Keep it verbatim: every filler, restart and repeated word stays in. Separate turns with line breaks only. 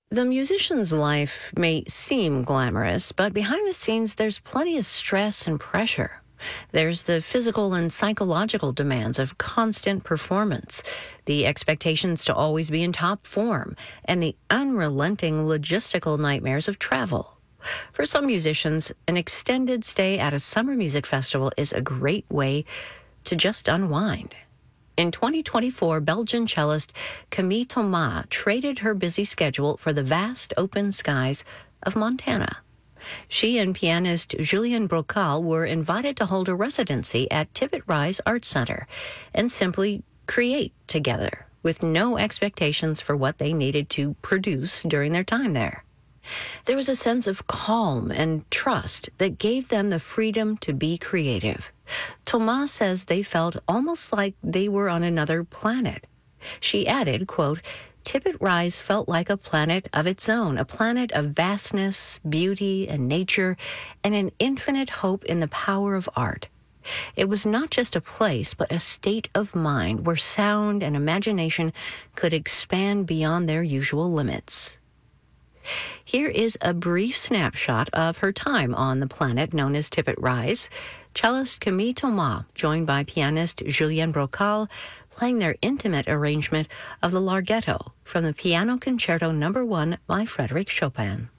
The musician's life may seem glamorous, but behind the scenes, there's plenty of stress and pressure. There's the physical and psychological demands of constant performance, the expectations to always be in top form, and the unrelenting logistical nightmares of travel. For some musicians, an extended stay at a summer music festival is a great way to just unwind. In twenty twenty-four, Belgian cellist Camille Thomas traded her busy schedule for the vast open skies of Montana. She and pianist Julien Brocal were invited to hold a residency at Tippett Rise Art Center and simply create together with no expectations for what they needed to produce during their time there. There was a sense of calm and trust that gave them the freedom to be creative. Thomas says they felt almost like they were on another planet. She added, quote, Tippett Rise felt like a planet of its own, a planet of vastness, beauty, and nature, and an infinite hope in the power of art. It was not just a place, but a state of mind where sound and imagination could expand beyond their usual limits. Here is a brief snapshot of her time on the planet known as Tippett Rise. Cellist Camille Thomas, joined by pianist Julien Brocal, playing their intimate arrangement of the Larghetto from the Piano Concerto Number One by Frédéric Chopin.